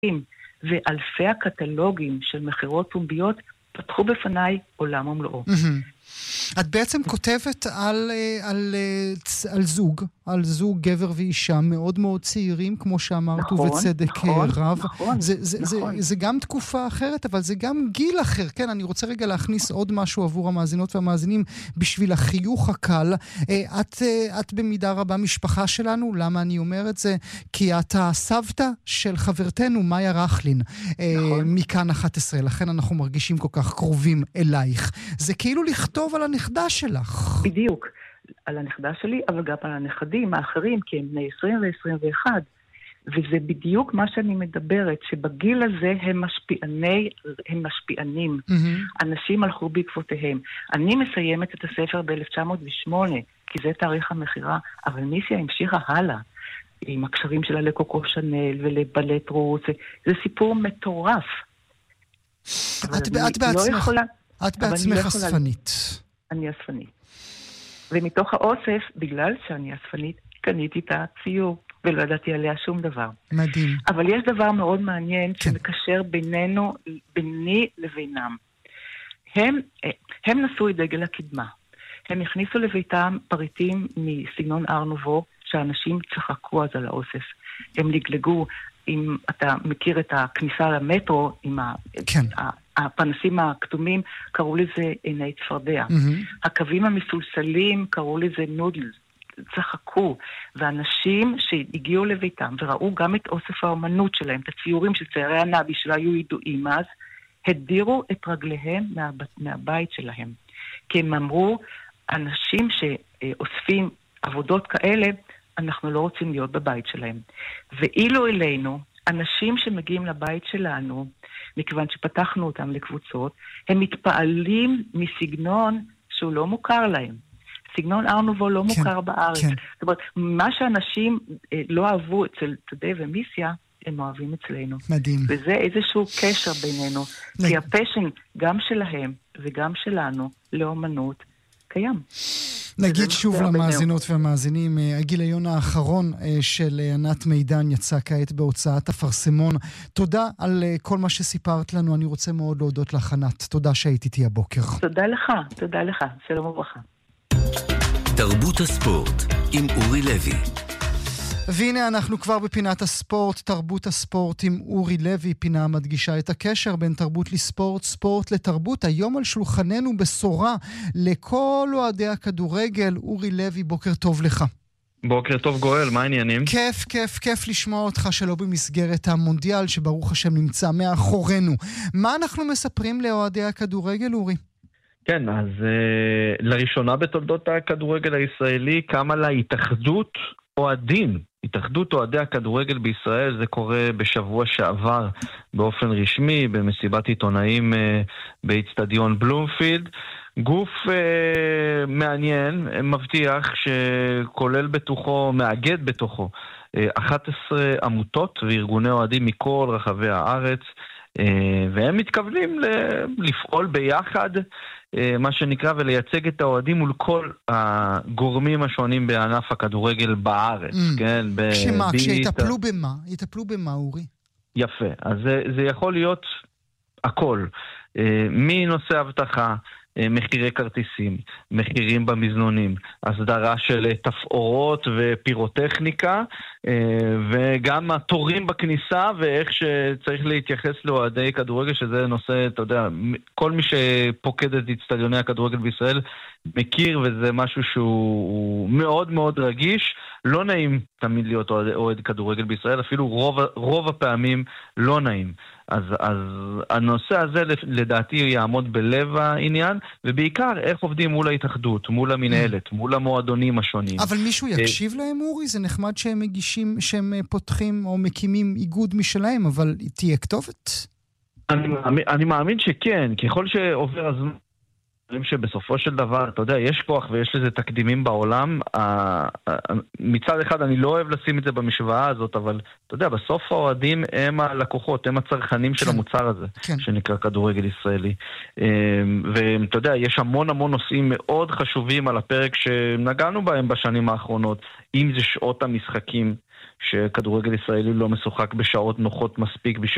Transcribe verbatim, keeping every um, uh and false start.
ואלפי הקטלוגים של מחירות פומביות פתחו בפניי עולם ומלואו. את בעצם כותבת על, על, על זוג, על זוג גבר ואישה מאוד מאוד צעירים, כמו שאמרת, נכון, ובצדק נכון, רב. נכון, זה, זה, נכון. זה, זה גם תקופה אחרת, אבל זה גם גיל אחר. כן, אני רוצה רגע להכניס עוד משהו עבור המאזינות והמאזינים, בשביל החיוך הקל. את, את במידה רבה משפחה שלנו, למה אני אומר את זה? כי את הסבתא של חברתנו, מאיה רחלין, נכון. מכאן אחת עשרה, לכן אנחנו מרגישים כל כך קרובים אלייך. זה כאילו לכתוב על הנכדה שלך. בדיוק, על הנכדה שלי, אבל גם על הנכדים האחרים, כי הם בני עשרים ו-עשרים ואחת. וזה בדיוק מה שאני מדברת, שבגיל הזה הם משפיעני, הם משפיענים. Mm-hmm. אנשים הלכו בעקבותיהם. אני מסיימת את הספר ב-אלף תשע מאות ושמונה, כי זה תאריך המחירה, אבל מיסיה המשיכה הלאה, עם הקשרים שלה לקוקו שנל ולבלט רוץ. זה סיפור מטורף. את, את בעצמך, לא יכולה, את בעצמך לא אספנית. אני אספנית. ומתוך האוסף, בגלל שאני אספנית, קניתי את הציור, ולא ידעתי עליה שום דבר. מדהים. אבל יש דבר מאוד מעניין, כן. שמקשר בינינו, ביני לבינם. הם, הם נשאו את דגל הקדמה. הם הכניסו לביתם פריטים מסגנון ארנובו, שאנשים צחקו אז על האוסף. הם לגלגו, אם אתה מכיר את הכניסה למטרו, עם ה... כן. הפנסים הכתומים, קראו לזה עיני צפרדע. Mm-hmm. הקווים המסולסלים, קראו לזה נודלס. צחקו. ואנשים שהגיעו לביתם וראו גם את אוסף האומנות שלהם, את הציורים של ציירי הנבי שלא היו ידועים אז, הדירו את רגליהם מהב... מהבית שלהם. כי הם אמרו, אנשים שאוספים עבודות כאלה, אנחנו לא רוצים להיות בבית שלהם. ואילו אלינו, אנשים שמגיעים לבית שלנו, מכיוון שפתחנו אותם לקבוצות, הם מתפעלים מסגנון שהוא לא מוכר להם. סגנון ארנובו לא כן, מוכר בארץ. כן. זאת אומרת, מה שאנשים אה, לא אהבו אצל תודה ומיסיה, הם אוהבים אצלנו. מדהים. וזה איזשהו קשר בינינו. נ... כי הפשן גם שלהם וגם שלנו לאומנות קיים. נגיד שוב למאזינות והמאזינים, הגיליון האחרון של ענת מידן יצא כעת בהוצאת אפרסמון. תודה על כל מה שסיפרת לנו, אני רוצה מאוד להודות לך ענת. תודה שהיית איתי הבוקר. תודה לך, תודה לך, שלום וברכה. תרבות הספורט עם אורי לוי. והנה אנחנו כבר בפינת הספורט, תרבות הספורט עם אורי לוי, פינה מדגישה את הקשר בין תרבות לספורט, ספורט לתרבות. היום על שולחננו בשורה לכל אוהדי הכדורגל. אורי לוי, בוקר טוב לך. בוקר טוב גואל, מה העניינים? כיף, כיף, כיף לשמוע אותך שלא במסגרת המונדיאל שברוך השם נמצא מאחורינו. מה אנחנו מספרים לאוהדי הכדורגל, אורי? כן, אז uh, לראשונה בתולדות הכדורגל הישראלי קמה לה התאחדות אוהדים, התאחדות אוהדי הכדורגל בישראל. זה קורה בשבוע שעבר באופן רשמי, במסיבת עיתונאים uh, באצטדיון בלומפילד. גוף uh, מעניין, מבטיח, שכולל בתוכו, מאגד בתוכו, uh, אחת עשרה עמותות וארגוני אוהדים מכל רחבי הארץ, uh, והם מתכוונים לפעול ביחד, מה שנקרא, ולייצג את האוהדים מול כל הגורמים השונים בענף הכדורגל בארץ, mm. כן? שמה, כשיטפלו במה? יטפלו במה, אורי? יפה, אז זה, זה יכול להיות הכל. מנושא הבטחה, מחירי כרטיסים, מחירים במזנונים, הסדרה של תפאורות ופירוטכניקה, וגם התורים בכניסה ואיך שצריך להתייחס לאוהדי כדורגל, שזה נושא, אתה יודע, כל מי שפוקד את אצטדיוני הכדורגל בישראל מכיר, וזה משהו שהוא מאוד מאוד רגיש. לא נעים תמיד להיות אוהד, אוהד כדורגל בישראל, אפילו רוב, רוב הפעמים לא נעים. אז, אז הנושא הזה לדעתי יעמוד בלב העניין, ובעיקר איך עובדים מול ההתאחדות, מול המנהלת, מול המועדונים השונים. אבל מישהו יקשיב להם, אורי? זה נחמד שהם מגישים, שהם פותחים או מקימים איגוד משלהם, אבל תהיה כתובת? אני מאמין, אני מאמין שכן, ככל שעובר הזמן, שבסופו של דבר, אתה יודע, יש כוח ויש לזה תקדימים בעולם. מצד אחד אני לא אוהב לשים את זה במשוואה הזאת, אבל אתה יודע, בסוף האוהדים הם הלקוחות, הם הצרכנים של המוצר הזה, שנקרא כדורגל ישראלי. ואתה יודע, יש המון המון נושאים מאוד חשובים על הפרק שנגענו בהם בשנים האחרונות, אם זה שעות המשחקים, שכדורגל ישראלי לא משוחק בשעות נוחות מספיק בשביל